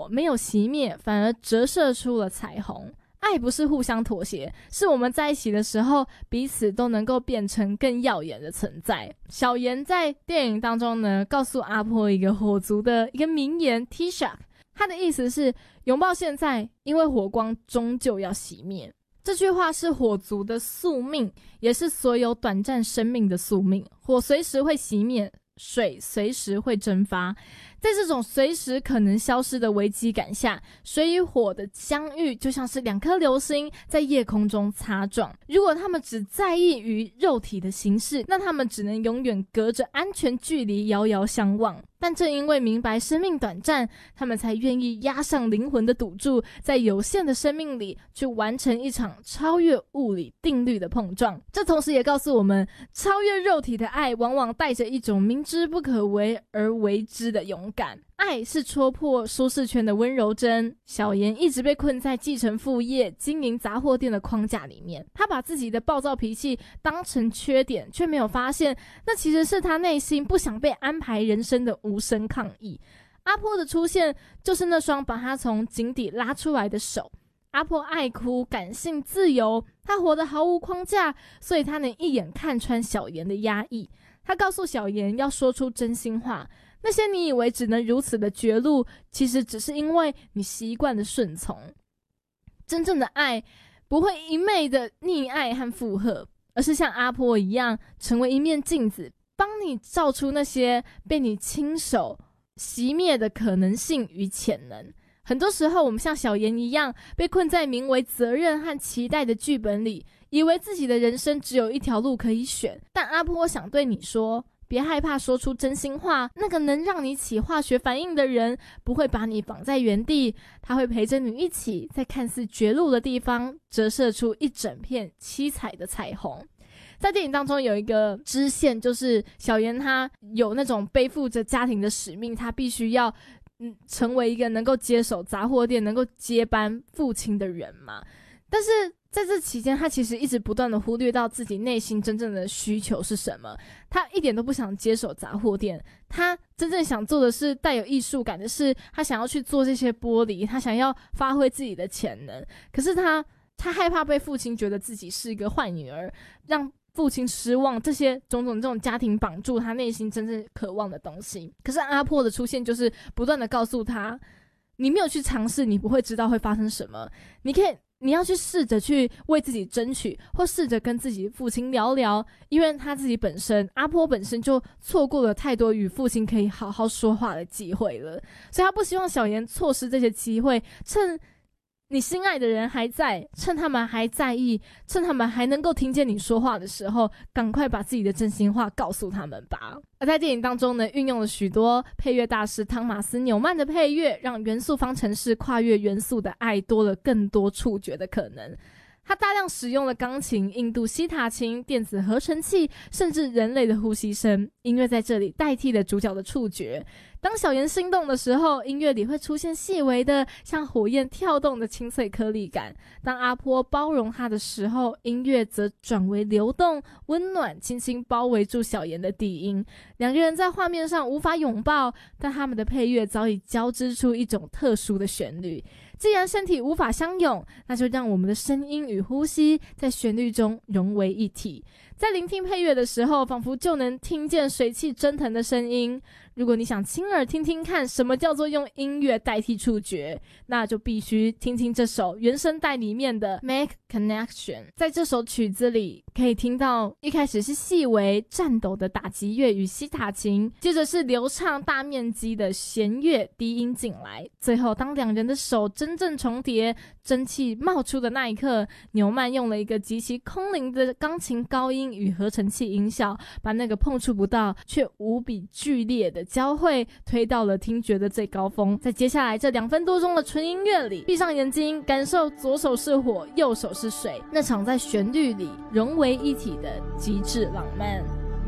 没有熄灭，反而折射出了彩虹。爱不是互相妥协，是我们在一起的时候，彼此都能够变成更耀眼的存在。小妍在电影当中呢，告诉阿波一个火族的一个名言 T-Shock， 他的意思是拥抱现在，因为火光终究要熄灭。这句话是火族的宿命，也是所有短暂生命的宿命。火随时会熄灭，水随时会蒸发。在这种随时可能消失的危机感下，水与火的相遇就像是两颗流星在夜空中擦撞。如果他们只在意于肉体的形式，那他们只能永远隔着安全距离遥遥相望。但正因为明白生命短暂，他们才愿意押上灵魂的赌注，在有限的生命里去完成一场超越物理定律的碰撞。这同时也告诉我们，超越肉体的爱往往带着一种明知不可为而为之的勇敢。爱是戳破舒适圈的温柔针。小妍一直被困在继承父业、经营杂货店的框架里面，他把自己的暴躁脾气当成缺点，却没有发现那其实是他内心不想被安排人生的无声抗议。阿波的出现就是那双把他从井底拉出来的手。阿波爱哭，感性自由，他活得毫无框架，所以他能一眼看穿小妍的压抑。他告诉小妍要说出真心话，那些你以为只能如此的绝路，其实只是因为你习惯了顺从。真正的爱不会一昧的溺爱和附和，而是像阿波一样，成为一面镜子，帮你照出那些被你亲手熄灭的可能性与潜能。很多时候我们像小妍一样，被困在名为责任和期待的剧本里，以为自己的人生只有一条路可以选。但阿波想对你说，别害怕说出真心话，那个能让你起化学反应的人不会把你绑在原地，他会陪着你一起在看似绝路的地方折射出一整片七彩的彩虹。在电影当中有一个支线，就是小妍她有那种背负着家庭的使命，她必须要成为一个能够接手杂货店、能够接班父亲的人嘛。但是在这期间，他其实一直不断的忽略到自己内心真正的需求是什么。他一点都不想接手杂货店，他真正想做的是带有艺术感的是，他想要去做这些玻璃，他想要发挥自己的潜能。可是他害怕被父亲觉得自己是一个坏女儿，让父亲失望，这些种种这种家庭绑住他内心真正渴望的东西。可是阿波的出现就是不断的告诉他，你没有去尝试，你不会知道会发生什么。你要去试着去为自己争取，或试着跟自己父亲聊聊，因为他自己本身，阿波本身就错过了太多与父亲可以好好说话的机会了，所以他不希望小妍错失这些机会，趁你心爱的人还在，趁他们还在意，趁他们还能够听见你说话的时候，赶快把自己的真心话告诉他们吧。而在电影当中呢，运用了许多配乐大师汤马斯·纽曼的配乐，让元素方程式跨越元素的爱多了更多触觉的可能。他大量使用了钢琴、印度西塔琴、电子合成器，甚至人类的呼吸声。音乐在这里代替了主角的触觉。当小妍心动的时候，音乐里会出现细微的像火焰跳动的清脆颗粒感。当阿波包容他的时候，音乐则转为流动、温暖，轻轻包围住小妍的低音。两个人在画面上无法拥抱，但他们的配乐早已交织出一种特殊的旋律。既然身体无法相拥，那就让我们的声音与呼吸在旋律中融为一体。在聆听配乐的时候，仿佛就能听见水汽蒸腾的声音。如果你想亲耳听听看什么叫做用音乐代替触觉，那就必须听听这首原声带里面的 Make Connection。 在这首曲子里可以听到一开始是细微颤抖的打击乐与西塔琴，接着是流畅大面积的弦乐低音进来，最后当两人的手真正重叠，蒸汽冒出的那一刻，纽曼用了一个极其空灵的钢琴高音与合成器音效，把那个碰触不到却无比剧烈的交汇推到了听觉的最高峰。在接下来这2分多钟的纯音乐里，闭上眼睛，感受左手是火，右手是水，那场在旋律里融为一体的极致浪漫。